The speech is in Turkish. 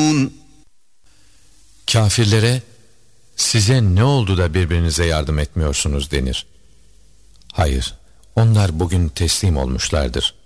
ينتصرون. Kafirlere size ne oldu da birbirinize yardım etmiyorsunuz denir. Hayır, onlar bugün teslim olmuşlardır.